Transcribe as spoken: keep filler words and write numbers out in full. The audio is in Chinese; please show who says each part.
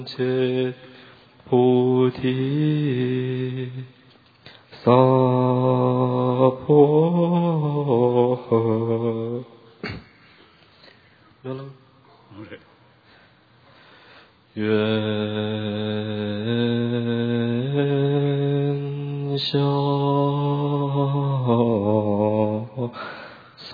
Speaker 1: 切菩提萨婆诃。得了。愿消